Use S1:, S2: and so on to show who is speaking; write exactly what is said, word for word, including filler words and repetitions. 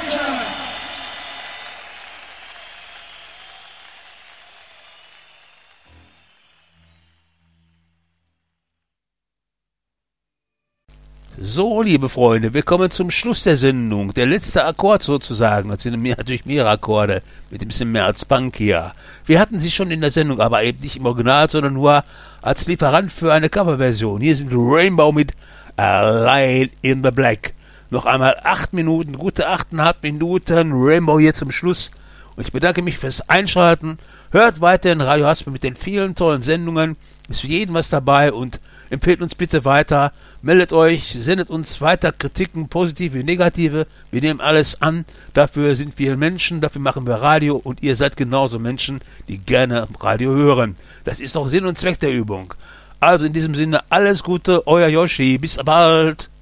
S1: So, liebe Freunde, wir kommen zum Schluss der Sendung. Der letzte Akkord sozusagen. Das sind natürlich mehrere Akkorde mit ein bisschen mehr als Punk hier. Wir hatten sie schon in der Sendung, aber eben nicht im Original, sondern nur als Lieferant für eine Coverversion. Hier sind Rainbow mit A Light in the Black. Noch einmal acht Minuten, gute achteinhalb Minuten. Rainbow hier zum Schluss. Und ich bedanke mich fürs Einschalten. Hört weiterhin Radio Haspel mit den vielen tollen Sendungen. Ist für jeden was dabei und empfehlt uns bitte weiter. Meldet euch, sendet uns weiter Kritiken, positive wie negative. Wir nehmen alles an. Dafür sind wir Menschen, dafür machen wir Radio und ihr seid genauso Menschen, die gerne Radio hören. Das ist auch Sinn und Zweck der Übung. Also in diesem Sinne alles Gute, euer Yoshi. Bis bald.